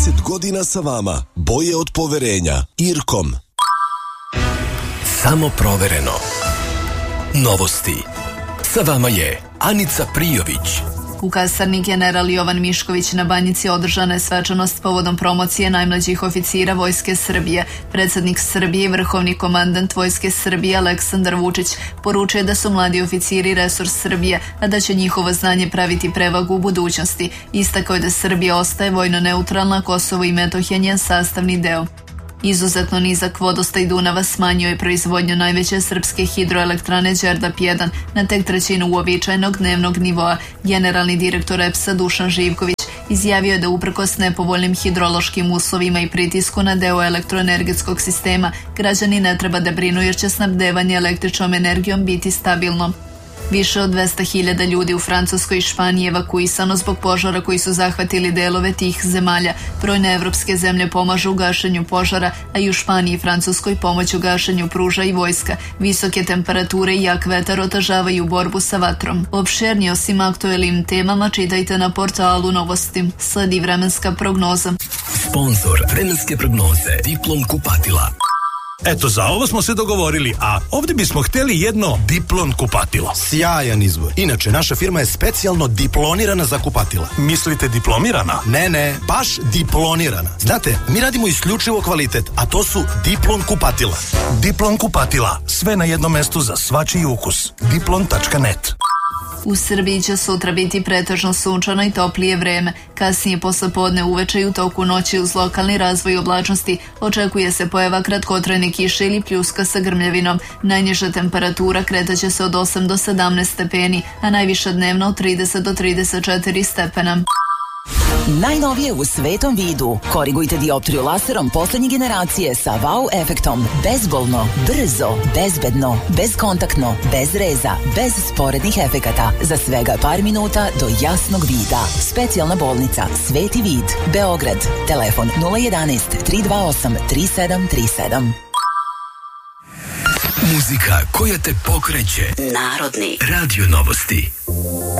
10 godina sa vama, boje od poverenja. Irkom. Samo provereno. Novosti. Sa vama je Anica Prijović. U kasarni General Jovan Mišković na Banjici održana je svečanost povodom promocije najmlađih oficira Vojske Srbije. Predsjednik Srbije i vrhovni komandant Vojske Srbije Aleksandar Vučić poručuje da su mladi oficiri resurs Srbije, a da će njihovo znanje praviti prevagu u budućnosti. Istakao je da Srbija ostaje vojno neutralna, Kosovo i Metohija njen sastavni deo. Izuzetno nizak vodostaj Dunava smanjio je proizvodnju najveće srpske hidroelektrane Đerdap 1 na tek trećinu uobičajenog dnevnog nivoa. Generalni direktor EPS-a Dušan Živković izjavio je da uprkos nepovoljnim hidrološkim uslovima i pritisku na deo elektroenergetskog sistema, građani ne treba da brinu jer će snabdevanje električnom energijom biti stabilno. Više od 200.000 ljudi u Francuskoj i Španiji evakuisano zbog požara koji su zahvatili delove tih zemalja. Brojne evropske zemlje pomažu u gašenju požara, a i u Španiji i Francuskoj pomoć u gašenju pruža i vojska. Visoke temperature i jak vetar otežavaju borbu sa vatrom. Opširnije osim aktuelnim temama čitajte na portalu Novosti. Sledi vremenska prognoza. Sponzor vremenske prognoze Diplom kupatila. Eto, za ovo smo se dogovorili, a ovdje bismo htjeli jedno Diplon kupatilo. Sjajan izbor. Inače, naša firma je specijalno diplonirana za kupatila. Mislite diplomirana? Ne, baš diplonirana. Znate, mi radimo isključivo kvalitet, a to su Diplon kupatila. Diplon kupatila, sve na jednom mestu za svačiji ukus. Diplon.net. U Srbiji će sutra biti pretežno sunčano i toplije vreme. Kasnije poslepodne uveče i u toku noći uz lokalni razvoj oblačnosti očekuje se pojava kratkotrajne kiše ili pljuska sa grmljavinom. Najniža temperatura kretaće se od 8 do 17 stepeni, a najviša dnevno od 30 do 34 stepena. Najnovije u svetom vidu. Korigujte dioptriju laserom poslednje generacije sa wow efektom. Bezbolno, brzo, bezbedno, bezkontaktno, bez reza, bez sporednih efekata. Za svega par minuta do jasnog vida. Specijalna bolnica Sveti vid, Beograd. Telefon 011 328 3737. Muzika koja te pokreće. Narodni Radio Novosti.